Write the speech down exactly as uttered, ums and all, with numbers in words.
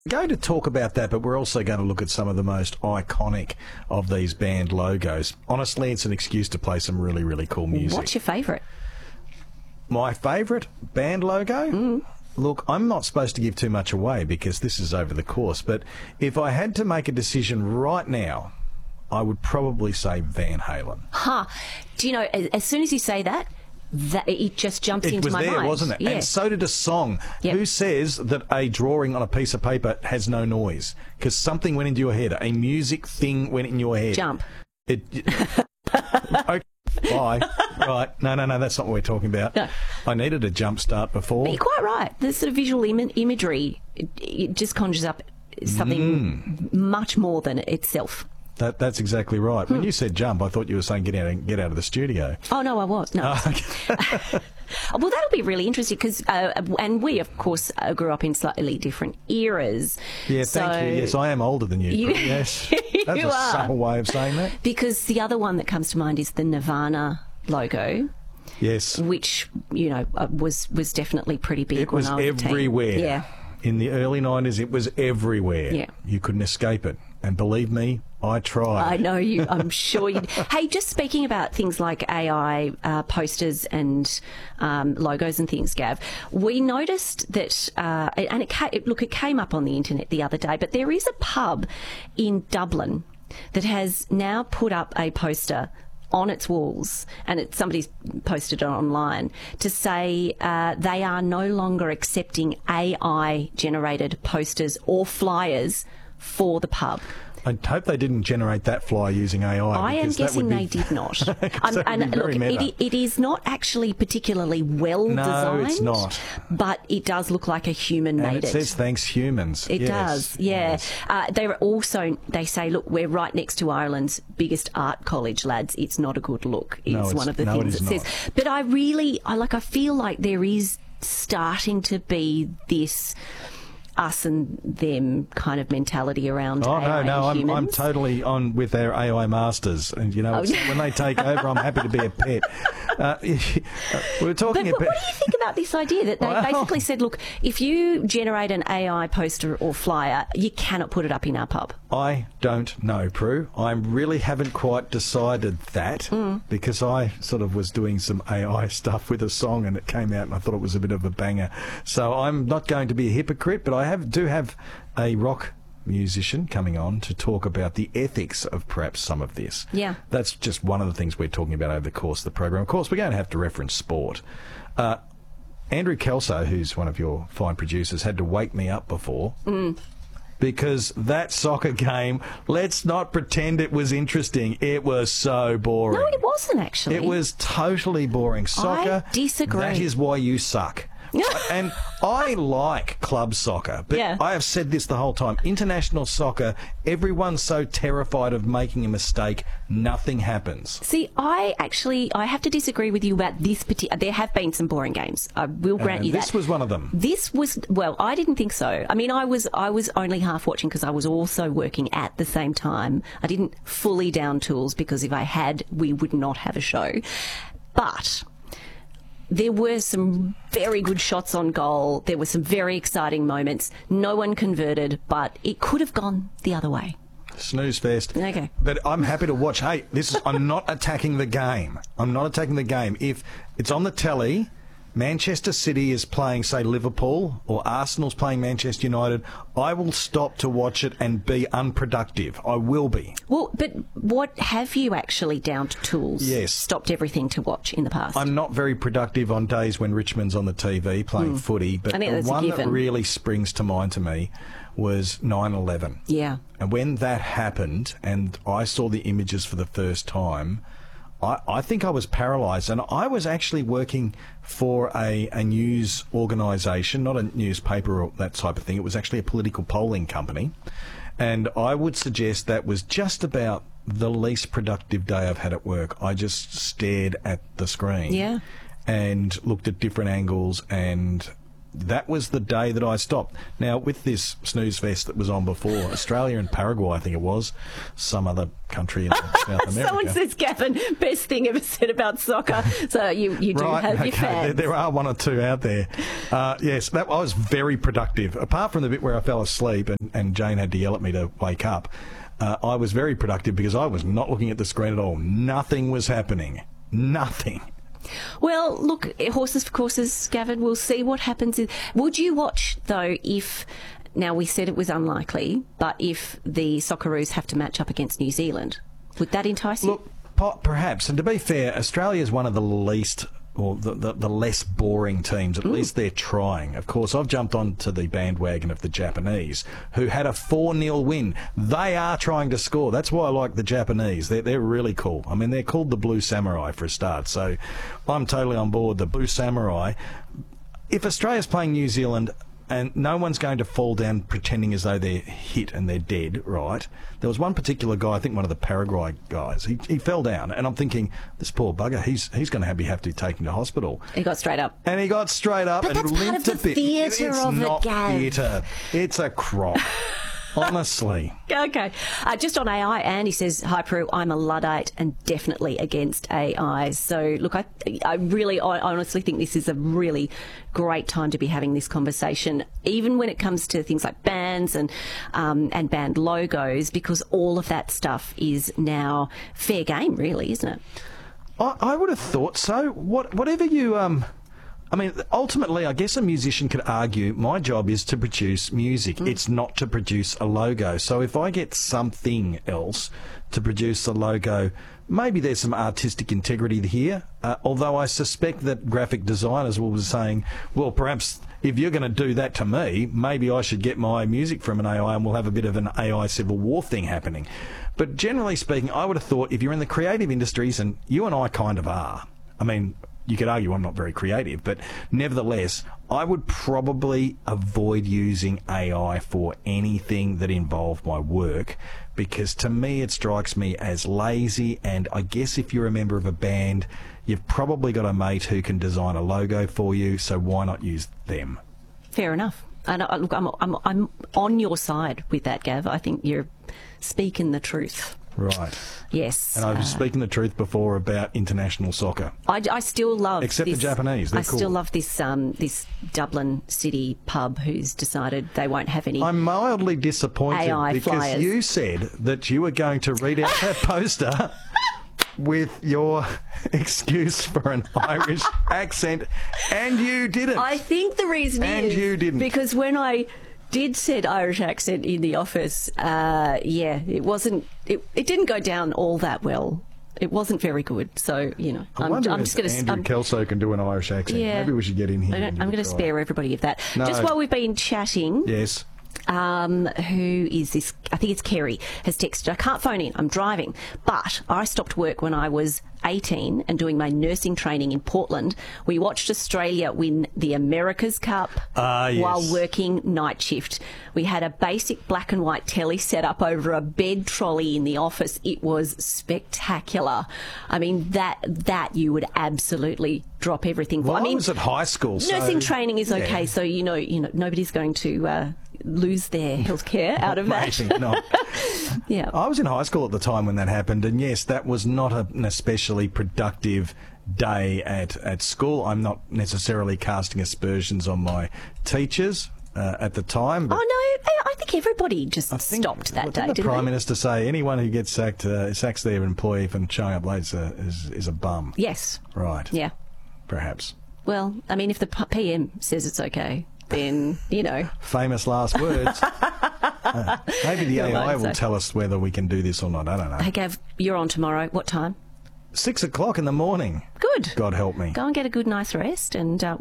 We're going to talk about that, but we're also going to look at some of the most iconic of these band logos. Honestly, it's an excuse to play some really, really cool music. What's your favourite? My favourite band logo? Mm. Look, I'm not supposed to give too much away because this is over the course, but if I had to make a decision right now, I would probably say Van Halen. Huh. Do you know, as, as soon as you say that, that it just jumps it into was my there, mind. wasn't it? Yeah. And so did a song. Yep. Who says that a drawing on a piece of paper has no noise? Because something went into your head. A music thing went in your head. Jump. It, okay, bye. Right. No, no, no, that's not what we're talking about. No. I needed a jump start before. But you're quite right. The sort of visual Im- imagery, it, it just conjures up something Mm. much more than itself. That, that's exactly right. Hmm. When you said jump, I thought you were saying get out and get out of the studio. Oh, no, I was. No. Oh, okay. Well, that'll be really interesting because, uh, and we, of course, uh, grew up in slightly different eras. Yeah, so thank you. Yes, I am older than you. You- yes. you That's a are. subtle way of saying that. Because the other one that comes to mind is the Nirvana logo, Yes. which, you know, uh, was, was definitely pretty big It when was I was a teen. everywhere. Yeah. In the early nineties, it was everywhere. Yeah. You couldn't escape it. And believe me, I tried. I know you. I'm sure you. Hey, just speaking about things like A I uh, posters and um, logos and things, Gav, we noticed that, uh, and it, ca- it look, it came up on the internet the other day. But there is a pub in Dublin that has now put up a poster on its walls, and it, somebody's posted it online to say uh, they are no longer accepting A I-generated posters or flyers for the pub. I hope they didn't generate that flyer using A I. I am because that guessing would they be- did not. Um, that would and be very look, meta. it, it is not actually particularly well No, designed. it's not. But it does look like a human And made it says thanks humans. It Yes, does, yeah. yes. Uh, they're also, they say, look, we're right next to Ireland's biggest art college, lads. It's not a good look. It's, No, it's- one of the no, it things is it says. not. But I really, I like, I feel like there is starting to be this us and them kind of mentality around Oh A I no, and no, I'm, I'm humans. totally on with their A I masters, and you know, Oh, it's, yeah. when they take over, I'm happy to be a pet. Uh, we were But, talking but about. what do you think about this idea that they Well- basically said, look, if you generate an A I poster or flyer, you cannot put it up in our pub? I don't know, Prue. I really haven't quite decided that Mm. because I sort of was doing some A I stuff with a song and it came out and I thought it was a bit of a banger. So I'm not going to be a hypocrite, but I have do have a rock musician coming on to talk about the ethics of perhaps some of this. Yeah. That's just one of the things we're talking about over the course of the program. Of course, we're going to have to reference sport. Uh, Andrew Kelso, who's one of your fine producers, had to wake me up before. Mm. Because that soccer game, let's not pretend it was interesting. It was so boring. No, it wasn't actually. It was totally boring. Soccer, disagree. That is why you suck. And I like club soccer, but Yeah. I have said this the whole time. International soccer, everyone's so terrified of making a mistake, nothing happens. See, I actually, I have to disagree with you about this particular. There have been some boring games. I will grant And you this that. was one of them. This was, well, I didn't think so. I mean, I was, I was only half watching because I was also working at the same time. I didn't fully down tools because if I had, we would not have a show. But there were some very good shots on goal. There were some very exciting moments. No one converted, but it could have gone the other way. Snooze fest. Okay. But I'm happy to watch. Hey, this is. I'm not attacking the game. I'm not attacking the game. If it's on the telly, Manchester City is playing, say, Liverpool, or Arsenal's playing Manchester United, I will stop to watch it and be unproductive. I will be. Well, but what have you actually down to tools? Yes. Stopped everything to watch in the past? I'm not very productive on days when Richmond's on the T V playing footy, but I think the that's a one that given. really springs to mind to me was nine eleven. Yeah. And when that happened and I saw the images for the first time, I, I think I was paralysed. And I was actually working for a, a news organisation, not a newspaper or that type of thing. It was actually a political polling company. And I would suggest that was just about the least productive day I've had at work. I just stared at the screen. Yeah. And looked at different angles and that was the day that I stopped. Now, with this snooze fest that was on before, Australia and Paraguay, I think it was, some other country in South America. Someone says, Gavin, best thing ever said about soccer. So you, you do right, have okay. your fans. There, there are one or two out there. Uh, yes, that I was very productive. Apart from the bit where I fell asleep and, and Jane had to yell at me to wake up, uh, I was very productive because I was not looking at the screen at all. Nothing was happening. Nothing. Well, look, horses for courses, Gavin. We'll see what happens. Would you watch, though, if... Now, we said it was unlikely, but if the Socceroos have to match up against New Zealand, would that entice you? Look, po- perhaps. And to be fair, Australia is one of the least... or the, the, the less boring teams. At mm. least they're trying. Of course, I've jumped onto the bandwagon of the Japanese, who had a four nil win. They are trying to score. That's why I like the Japanese. They're, they're really cool. I mean, they're called the Blue Samurai for a start, so I'm totally on board the Blue Samurai. If Australia's playing New Zealand... and no one's going to fall down pretending as though they're hit and they're dead, right? There was one particular guy, I think one of the Paraguay guys, he, he fell down, and I'm thinking, this poor bugger, he's he's going to have, have to be taken to hospital. He got straight up. And he got straight up but and that's limped part of the a bit. theatre It's of not it, Gav. theatre. It's a crop. Honestly. Okay. Uh, just on A I, Andy says, hi, Prue, I'm a Luddite and definitely against A I. So, look, I, I really, I honestly think this is a really great time to be having this conversation, even when it comes to things like bands and um, and band logos, because all of that stuff is now fair game, really, isn't it? I, I would have thought so. What, whatever you... um. I mean, ultimately, I guess a musician could argue my job is to produce music. Mm. It's not to produce a logo. So if I get something else to produce a logo, maybe there's some artistic integrity here. Uh, although I suspect that graphic designers will be saying, well, perhaps if you're going to do that to me, maybe I should get my music from an A I and we'll have a bit of an A I civil war thing happening. But generally speaking, I would have thought if you're in the creative industries, and you and I kind of are, I mean... you could argue I'm not very creative, but nevertheless, I would probably avoid using A I for anything that involved my work, because to me it strikes me as lazy, and I guess if you're a member of a band, you've probably got a mate who can design a logo for you, so why not use them? Fair enough. And uh, look, I'm, I'm, I'm on your side with that, Gav. I think you're speaking the truth. Right. Yes. And I was uh, speaking the truth before about international soccer. I, I still love Except this, the Japanese. They're I cool. still love this um, this Dublin City pub who's decided they won't have any I'm mildly disappointed A I because flyers. You said that you were going to read out that poster with your excuse for an Irish accent, and you didn't. I think the reason and is you didn't. because when I did said Irish accent in the office, uh, yeah, it wasn't. It, it didn't go down all that well. It wasn't very good. So you know, I I'm, wonder I'm if just going to. Andrew I'm, Kelso can do an Irish accent. yeah, Maybe we should get in here. I don't, and I'm give going it to a try. spare everybody of that. No. Just while we've been chatting. Yes. Um, who is this? I think it's Kerry has texted. I can't phone in. I'm driving. But I stopped work when I was eighteen and doing my nursing training in Portland. We watched Australia win the America's Cup Ah, yes. while working night shift. We had a basic black and white telly set up over a bed trolley in the office. It was spectacular. I mean, that that you would absolutely drop everything for. Well, I mean, I was at high school. So, nursing training is okay, yeah. so you know, you know, nobody's going to uh, lose their health care out of that. Maybe not. Yeah. I was in high school at the time when that happened, and yes, that was not a, an especially productive day at, at school. I'm not necessarily casting aspersions on my teachers uh, at the time. But Oh no, I- I think everybody just I think, stopped that I day, think the didn't Prime they? Minister say anyone who gets sacked, uh, sacks their employee for showing up late is a, is, is a bum. Yes. Right. Yeah. Perhaps. Well, I mean, if the P M says it's okay, then, you know. Famous last words. Uh, maybe the You're A I right, will so. tell us whether we can do this or not. I don't know. Hey, Gav, you're on tomorrow. What time? Six o'clock in the morning. Good. God help me. Go and get a good, nice rest and uh,